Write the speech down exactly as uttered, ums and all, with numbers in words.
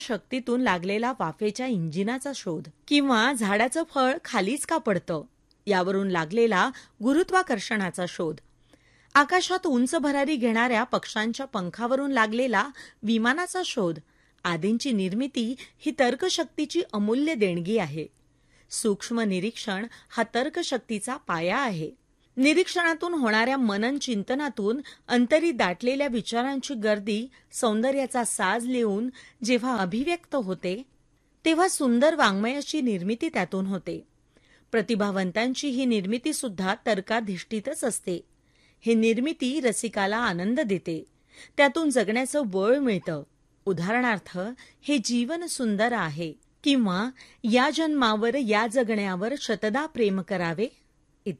शक्तीतून लागलेला वाफेच्या इंजिनाचा शोध, किंवा झाडाचं फळ खालीच का पडतं यावरून लागलेला गुरुत्वाकर्षणाचा शोध, आकाशात उंच भरारी घेणाऱ्या पक्ष्यांच्या पंखावरून लागलेला विमानाचा शोध आदींची निर्मिती ही तर्कशक्तीची अमूल्य देणगी आहे. सूक्ष्म निरीक्षण हा तर्कशक्तीचा पाया आहे. निरीक्षणातून होणाऱ्या मनन चिंतनातून अंतरी दाटलेल्या विचारांची गर्दी सौंदर्याचा साज लिहून जेव्हा अभिव्यक्त होते, तेव्हा सुंदर वाङ्मयाची निर्मिती त्यातून होते. प्रतिभावंतांची ही निर्मिती सुद्धा तर्काधिष्ठितच असते. ही निर्मिती रसिकाला आनंद देते, त्यातून जगण्याचं बळ मिळतं. उदाहरणार्थ, हे जीवन सुंदर आहे, किंवा या जन्मावर या जगण्यावर शतदा प्रेम करावे